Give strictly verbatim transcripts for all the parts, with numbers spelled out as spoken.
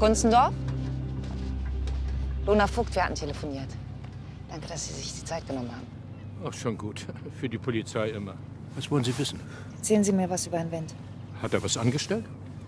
Kunzendorf? Lona Vogt, wir hatten telefoniert. Danke, dass Sie sich die Zeit genommen haben. Ach, schon gut. Für die Polizei immer. Was wollen Sie wissen? Erzählen Sie mir was über Herrn Wendt. Hat er was angestellt?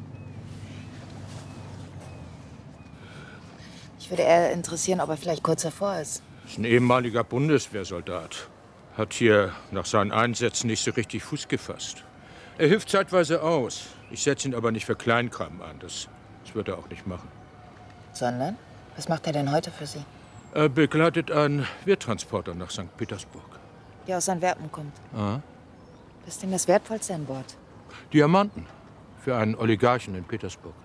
Ich würde eher interessieren, ob er vielleicht kurz hervor ist. Ist ein ehemaliger Bundeswehrsoldat. Hat hier nach seinen Einsätzen nicht so richtig Fuß gefasst. Er hilft zeitweise aus. Ich setze ihn aber nicht für Kleinkram an. Das, das wird er auch nicht machen. Sondern? Was macht er denn heute für Sie? Er begleitet einen Werttransporter nach Sankt Petersburg. Der aus Antwerpen kommt. Aha. Was ist denn das Wertvollste an Bord? Diamanten. Für einen Oligarchen in Petersburg.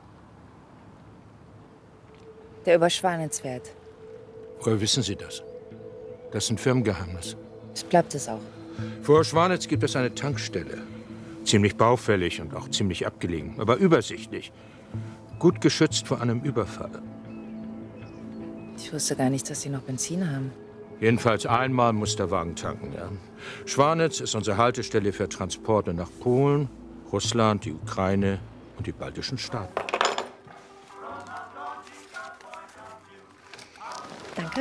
Der über Schwanitz fährt. Woher wissen Sie das? Das ist ein Firmengeheimnis. Das bleibt es auch. Vor Schwanitz gibt es eine Tankstelle. Ziemlich baufällig und auch ziemlich abgelegen, aber übersichtlich. Gut geschützt vor einem Überfall. Ich wusste gar nicht, dass Sie noch Benzin haben. Jedenfalls einmal muss der Wagen tanken, ja. Schwanitz ist unsere Haltestelle für Transporte nach Polen, Russland, die Ukraine und die baltischen Staaten. Danke.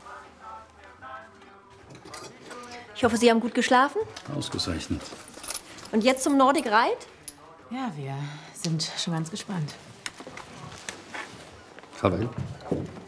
Ich hoffe, Sie haben gut geschlafen. Ausgezeichnet. Und jetzt zum Nordic Ride? Ja, wir sind schon ganz gespannt. Fahr rein.